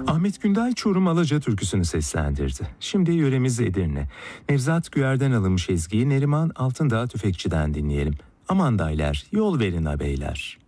Ahmet Günday Çorum Alaca türküsünü seslendirdi. Şimdi yöremiz Edirne. Nevzat Güer'den alınmış ezgiyi Neriman Altındağ Tüfekçi'den dinleyelim. Aman daylar, yol verin abeyler.